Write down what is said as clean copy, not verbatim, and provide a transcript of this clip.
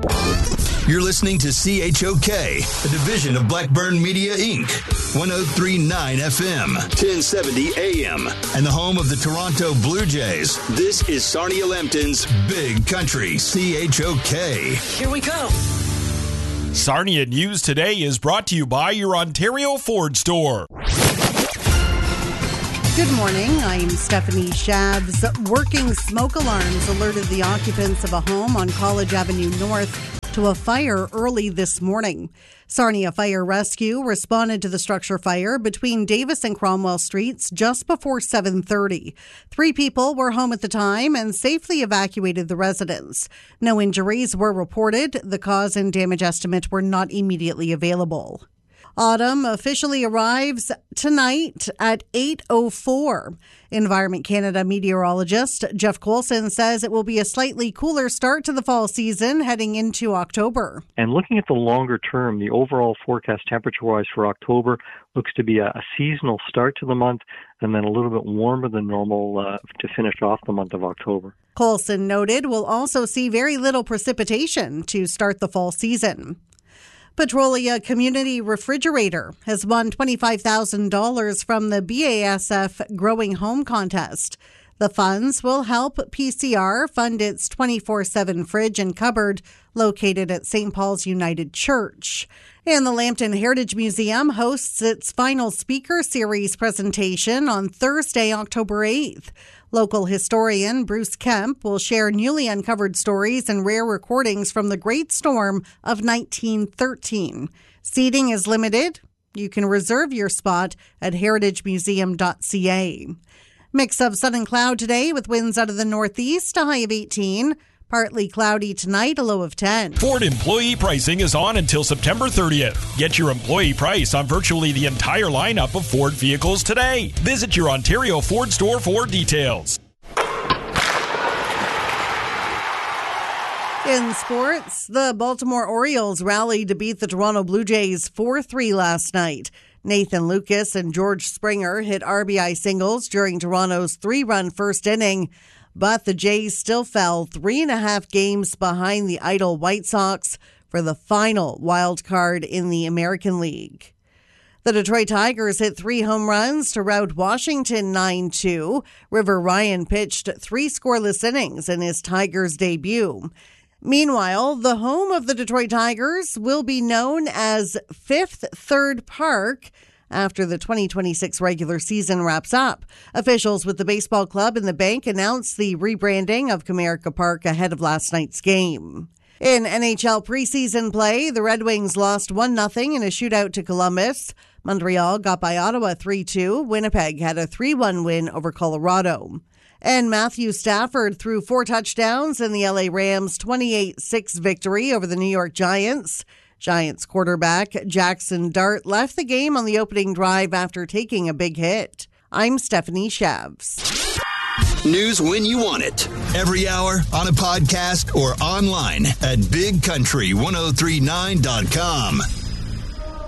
You're listening to CHOK, a division of Blackburn Media, Inc., 103.9 FM, 1070 AM, and the home of the Toronto Blue Jays. This is Sarnia Lambton's Big Country, CHOK. Here we go. Sarnia News Today is brought to you by your Ontario Ford store. Good morning, I'm Stephanie Shabs. Working smoke alarms alerted the occupants of a home on College Avenue North to a fire early this morning. Sarnia Fire Rescue responded to the structure fire between Davis and Cromwell Streets just before 7:30. 3 people were home at the time and safely evacuated the residence. No injuries were reported. The cause and damage estimate were not immediately available. Autumn officially arrives tonight at 8:04. Environment Canada meteorologist Jeff Coulson says it will be a slightly cooler start to the fall season heading into October. And looking at the longer term, the overall forecast temperature-wise for October looks to be a seasonal start to the month and then a little bit warmer than normal to finish off the month of October. Coulson noted we'll also see very little precipitation to start the fall season. Petrolia Community Refrigerator has won $25,000 from the BASF Growing Home Contest. The funds will help PCR fund its 24/7 fridge and cupboard located at St. Paul's United Church. And the Lambton Heritage Museum hosts its final speaker series presentation on Thursday, October 8th. Local historian Bruce Kemp will share newly uncovered stories and rare recordings from the Great Storm of 1913. Seating is limited. You can reserve your spot at heritagemuseum.ca. Mix of sun and cloud today with winds out of the northeast, a high of 18. Partly cloudy tonight, a low of 10. Ford employee pricing is on until September 30th. Get your employee price on virtually the entire lineup of Ford vehicles today. Visit your Ontario Ford store for details. In sports, the Baltimore Orioles rallied to beat the Toronto Blue Jays 4-3 last night. Nathan Lucas and George Springer hit RBI singles during Toronto's 3-run first inning, but the Jays still fell 3.5 games behind the idle White Sox for the final wild card in the American League. The Detroit Tigers hit 3 home runs to rout Washington 9-2. River Ryan pitched 3 scoreless innings in his Tigers debut. Meanwhile, the home of the Detroit Tigers will be known as Fifth Third Park after the 2026 regular season wraps up. Officials with the baseball club and the bank announced the rebranding of Comerica Park ahead of last night's game. In NHL preseason play, the Red Wings lost 1-0 in a shootout to Columbus. Montreal got by Ottawa 3-2. Winnipeg had a 3-1 win over Colorado. And Matthew Stafford threw 4 touchdowns in the LA Rams' 28-6 victory over the New York Giants. Giants quarterback Jackson Dart left the game on the opening drive after taking a big hit. I'm Stephanie Shabs. News when you want it. Every hour, on a podcast, or online at bigcountry1039.com.